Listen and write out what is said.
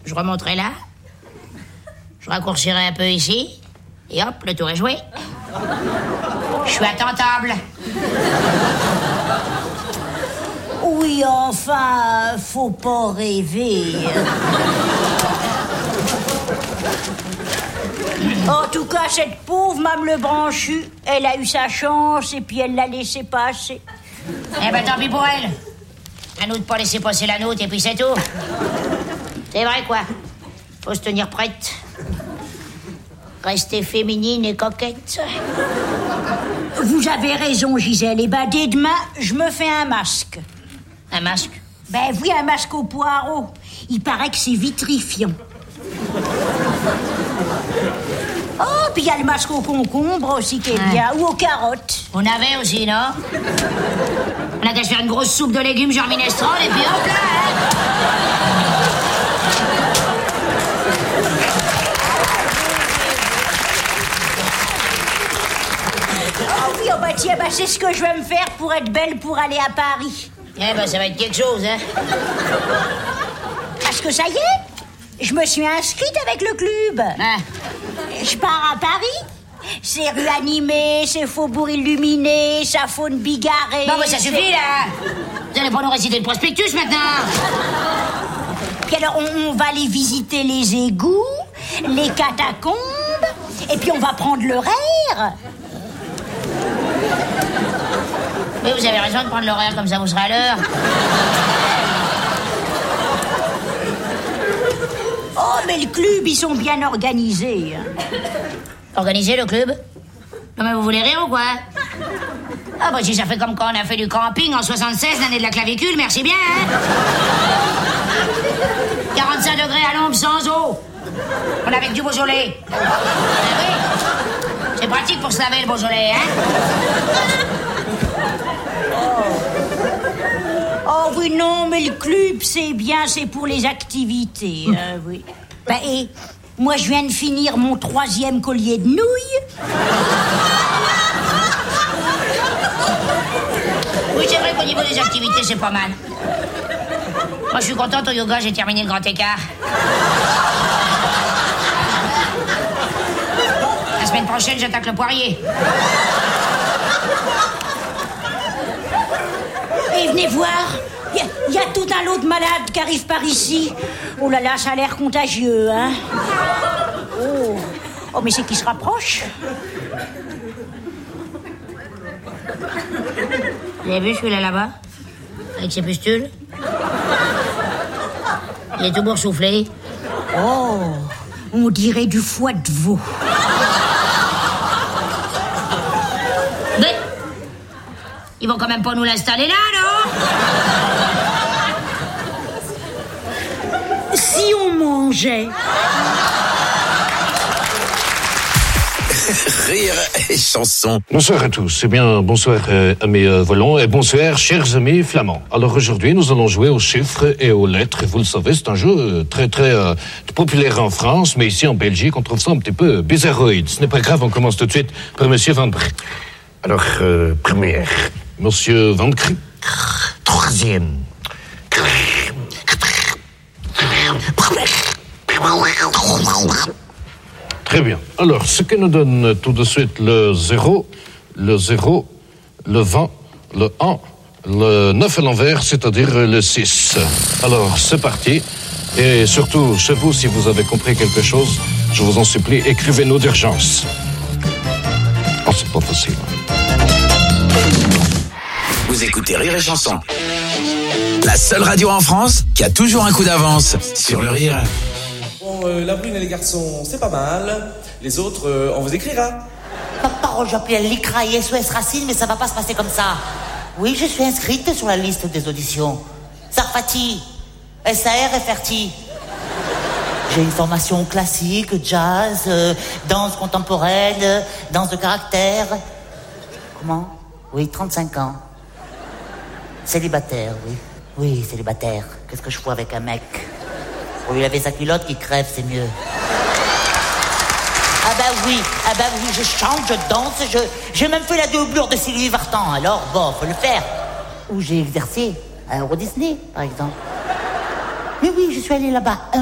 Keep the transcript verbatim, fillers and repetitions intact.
je remonterai là, je raccourcirai un peu ici, et hop, le tour est joué. Je suis attentable. Oui, enfin, faut pas rêver. En tout cas, cette pauvre Mme Lebranchu, elle a eu sa chance et puis elle l'a laissé passer. Eh ben tant pis pour elle. À nous de pas laisser passer la nôtre et puis c'est tout. C'est vrai quoi. Faut se tenir prête. Rester féminine et coquette. Vous avez raison, Gisèle. Et ben dès demain, je me fais un masque. Un masque? Ben oui, un masque au poireau. Il paraît que c'est vitrifiant. Oh, puis il y a le masque au concombre aussi qui est ouais. bien, ou aux carottes. On avait aussi, non? On a qu'à se faire une grosse soupe de légumes genre minestrone et puis hop là, hein. Oh oui, oh bah tiens, bah c'est ce que je vais me faire pour être belle pour aller à Paris. Eh ben ça va être quelque chose, hein. Parce que ça y est, je me suis inscrite avec le club. Ah. Je pars à Paris. C'est rue animée, c'est faubourg illuminé, sa faune bigarrée. Bon, bah ça suffit, là. Vous allez pas nous réciter le prospectus, maintenant. Puis alors, on, on va aller visiter les égouts, les catacombes, et puis on va prendre l'horaire. Oui, vous avez raison de prendre l'horaire, comme ça vous serez à l'heure. Oh, mais le club, ils sont bien organisés. Organisé, le club? Non, mais vous voulez rire ou quoi? Ah, bah si ça fait comme quand on a fait du camping en soixante-seize, l'année de la clavicule, merci bien, hein? quarante-cinq degrés à l'ombre, sans eau. On avait que du Beaujolais. Ah oui. C'est pratique pour se laver, le Beaujolais, hein? Oh oui, non, mais le club, c'est bien, c'est pour les activités. Euh, oui. Ben, et moi, je viens de finir mon troisième collier de nouilles. Oui, c'est vrai qu'au niveau des activités, c'est pas mal. Moi, je suis contente, au yoga, j'ai terminé le grand écart. La semaine prochaine, j'attaque le poirier. Et venez voir, il y, y a tout un lot de malades qui arrivent par ici. Oh là là, ça a l'air contagieux, hein. Oh, oh mais c'est qui se rapproche. Vous avez vu celui-là là-bas? Avec ses pustules? Il est tout boursouflé. Oh, on dirait du foie de veau. Mais ils vont quand même pas nous l'installer là, non? Si on mangeait. Rire et chanson. Bonsoir à tous. Eh bien, bonsoir euh, amis euh, volants et bonsoir chers amis flamands. Alors aujourd'hui, nous allons jouer aux chiffres et aux lettres. Et vous le savez, c'est un jeu euh, très très euh, populaire en France, mais ici en Belgique, on trouve ça un petit peu bizarroïde. Ce n'est pas grave, on commence tout de suite par Monsieur Van Bree. Alors, euh, première. Monsieur Van Bree. Troisième. Très bien. Alors, ce qui nous donne tout de suite le zéro, le zéro, le vingt, le un, le neuf à l'envers, c'est-à-dire le six. Alors, c'est parti. Et surtout, chez vous, si vous avez compris quelque chose, je vous en supplie, écrivez-nous d'urgence. Oh, c'est pas facile. Vous écoutez Rire et Chanson. La seule radio en France qui a toujours un coup d'avance sur le rire. Bon, euh, la brune et les garçons, c'est pas mal. Les autres, euh, on vous écrira. Ma parole, j'appelle l'I C R A et S O S Racine, mais ça va pas se passer comme ça. Oui, je suis inscrite sur la liste des auditions. Sarfati, S A R F R T. J'ai une formation classique, jazz, euh, danse contemporaine, euh, danse de caractère. Comment? Oui, trente-cinq ans. Célibataire, oui. Oui, célibataire. Qu'est-ce que je fous avec un mec? Pour lui laver sa culotte qui crève, c'est mieux. Ah bah oui, ah bah oui, je chante, je danse, je... J'ai même fait la doublure de Sylvie Vartan, alors bon, faut le faire. Où j'ai exercé, à Euro Disney, par exemple. Mais oui, je suis allée là-bas